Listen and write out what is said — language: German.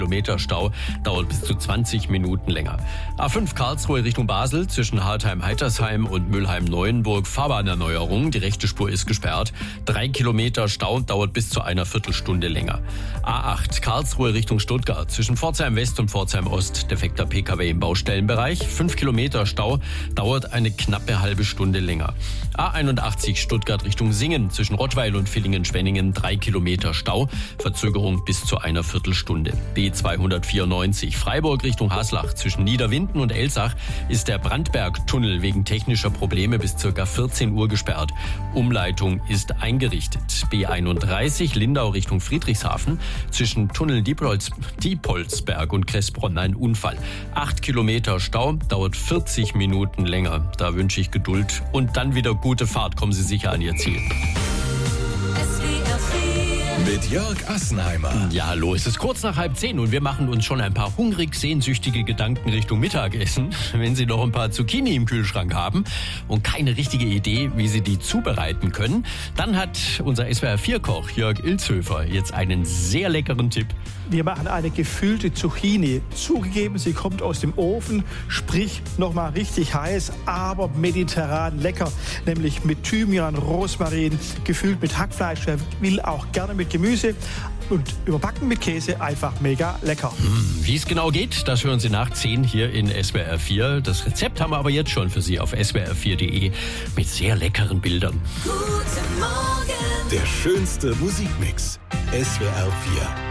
Kilometer Stau, dauert bis zu 20 Minuten länger. A5 Karlsruhe Richtung Basel zwischen Hartheim-Heitersheim und Mülheim-Neuenburg Fahrbahnnerneuerung. Die rechte Spur ist gesperrt. 3 Kilometer Stau, dauert bis zu einer Viertelstunde länger. A8 Karlsruhe Richtung Stuttgart zwischen Pforzheim West und Pforzheim Ost defekter PKW im Baustellenbereich. 5 Kilometer Stau, dauert eine knappe halbe Stunde länger. A81 Stuttgart Richtung Singen zwischen Rottweil und Villingen-Schwenningen 3 Kilometer Stau, Verzögerung bis zu einer Viertelstunde. B294 Freiburg Richtung Haslach zwischen Niederwinden und Elsach ist der Brandbergtunnel wegen technischer Probleme bis ca. 14 Uhr gesperrt. Umleitung ist eingerichtet. B31 Lindau Richtung Friedrichshafen zwischen Tunnel Diepolsberg und Kressbronn ein Unfall. 8 Kilometer Stau, dauert 40 Minuten länger. Da wünsche ich Geduld und dann wieder gute Fahrt. Kommen Sie sicher an Ihr Ziel. Mit Jörg Assenheimer. Ja, hallo, es ist kurz nach 9:30 und wir machen uns schon ein paar hungrig sehnsüchtige Gedanken Richtung Mittagessen. Wenn Sie noch ein paar Zucchini im Kühlschrank haben und keine richtige Idee, wie Sie die zubereiten können, dann hat unser SWR4-Koch Jörg Ilzhöfer jetzt einen sehr leckeren Tipp. Wir machen eine gefüllte Zucchini. Zugegeben, sie kommt aus dem Ofen, sprich nochmal richtig heiß, aber mediterran lecker. Nämlich mit Thymian, Rosmarin, gefüllt mit Hackfleisch. Wer will auch gerne mit Gemüse und überbacken mit Käse. Einfach mega lecker. Wie es genau geht, das hören Sie nach 10 hier in SWR 4. Das Rezept haben wir aber jetzt schon für Sie auf swr4.de mit sehr leckeren Bildern. Guten Morgen. Der schönste Musikmix. SWR 4.